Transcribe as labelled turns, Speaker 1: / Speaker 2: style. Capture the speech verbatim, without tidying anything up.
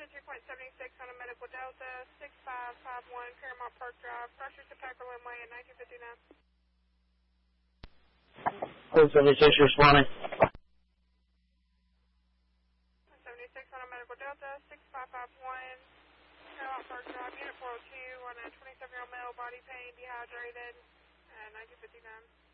Speaker 1: two point seven six on a medical Delta, six five five one Paramount Park Drive, pressure to Packer Limway at nineteen fifty-nine.
Speaker 2: Code seventy-six responding.
Speaker 1: seventy-six on a medical Delta, six five five one Paramount Park Drive, unit four oh two on a twenty-seven-year-old male, body pain, dehydrated, at nineteen fifty-nine.